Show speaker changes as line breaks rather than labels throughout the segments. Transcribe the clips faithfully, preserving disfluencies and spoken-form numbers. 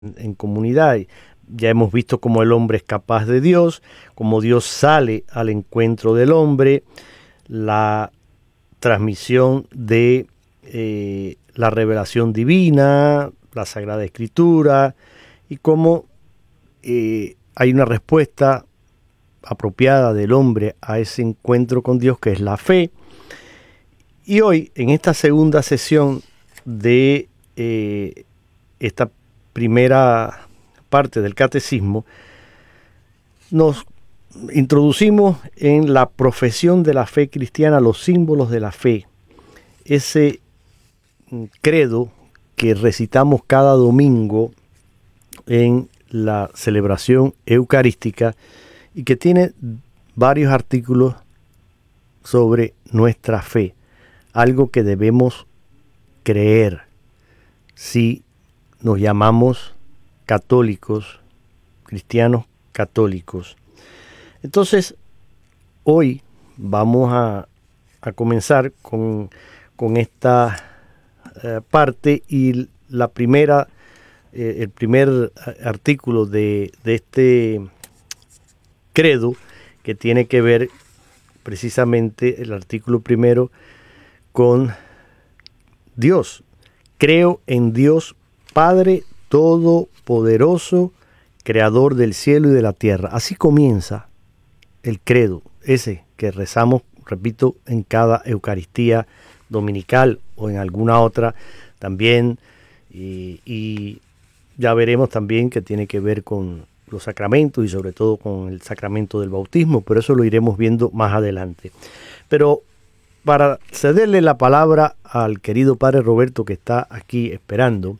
en comunidad. Ya hemos visto cómo el hombre es capaz de Dios, cómo Dios sale al encuentro del hombre, la transmisión de eh, la revelación divina, la Sagrada Escritura, y cómo eh, hay una respuesta apropiada del hombre a ese encuentro con Dios, que es la fe. Y hoy, en esta segunda sesión de eh, esta primera parte del catecismo, nos introducimos en la profesión de la fe cristiana, los símbolos de la fe, ese credo que recitamos cada domingo en la celebración eucarística y que tiene varios artículos sobre nuestra fe, algo que debemos creer si nos llamamos católicos, cristianos católicos. Entonces, hoy vamos a, a comenzar con, con esta eh, parte y la primera, eh, el primer artículo de, de este credo, que tiene que ver precisamente el artículo primero con Dios. Creo en Dios Padre Todopoderoso, Creador del cielo y de la tierra. Así comienza el credo, ese que rezamos, repito, en cada Eucaristía dominical o en alguna otra también. Y, y ya veremos también que tiene que ver con los sacramentos y sobre todo con el sacramento del bautismo, pero eso lo iremos viendo más adelante. Pero para cederle la palabra al querido Padre Roberto, que está aquí esperando,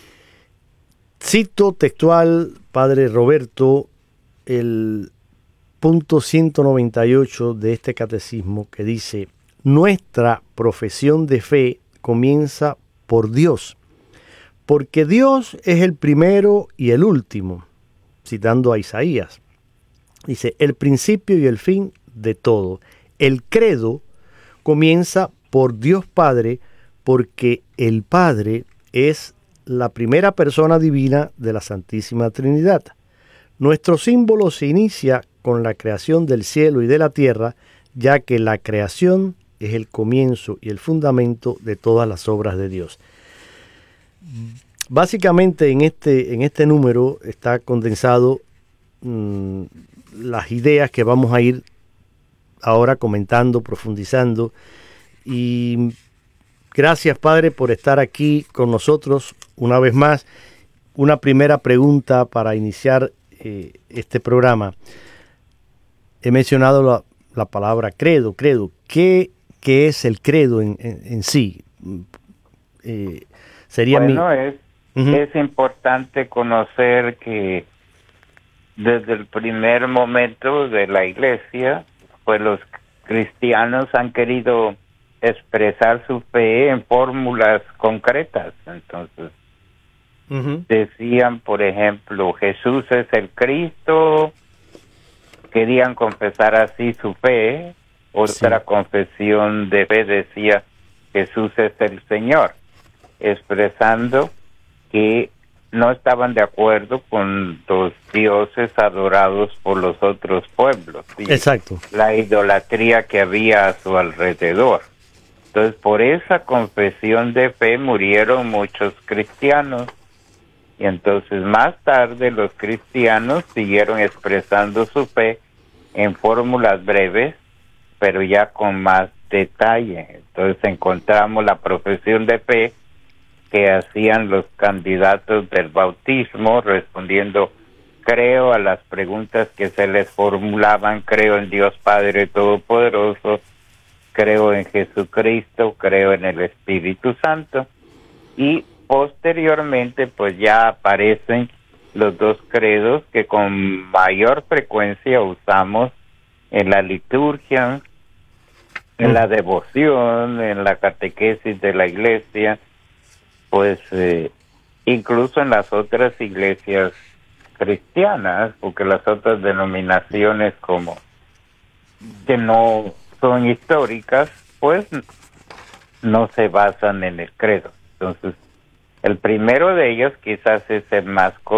cito textual, Padre Roberto, el punto ciento noventa y ocho de este catecismo, que dice: nuestra profesión de fe comienza por Dios, porque Dios es el primero y el último, citando a Isaías. Dice: el principio y el fin de todo. El credo comienza por Dios Padre, porque el Padre es la primera persona divina de la Santísima Trinidad. Nuestro símbolo se inicia con la creación del cielo y de la tierra, ya que la creación es el comienzo y el fundamento de todas las obras de Dios. Básicamente en este, en este número está condensado mmm, las ideas que vamos a ir ahora comentando, profundizando. Y gracias, Padre, por estar aquí con nosotros una vez más. Una primera pregunta para iniciar eh, este programa. He mencionado la, la palabra credo, credo. ¿Qué, qué es el credo en, en, en sí? Eh, sería
bueno,
mi...
es,
uh-huh.
es importante conocer que desde el primer momento de la Iglesia, pues los cristianos han querido expresar su fe en fórmulas concretas. Entonces, uh-huh. decían, por ejemplo, Jesús es el Cristo, querían confesar así su fe. Otra sí. confesión de fe decía, Jesús es el Señor, expresando que no estaban de acuerdo con los dioses adorados por los otros pueblos.
Exacto.
La idolatría que había a su alrededor. Entonces, por esa confesión de fe murieron muchos cristianos. Y entonces, más tarde, los cristianos siguieron expresando su fe en fórmulas breves, pero ya con más detalle. Entonces, encontramos la profesión de fe que hacían los candidatos del bautismo, respondiendo: creo a las preguntas que se les formulaban, creo en Dios Padre Todopoderoso, creo en Jesucristo, creo en el Espíritu Santo. Y posteriormente, pues ya aparecen los dos credos que con mayor frecuencia usamos en la liturgia, en la devoción, en la catequesis de la Iglesia, pues eh, incluso en las otras iglesias cristianas, porque las otras denominaciones, como que no son históricas, pues no se basan en el credo. Entonces, El primero de ellos quizás es el más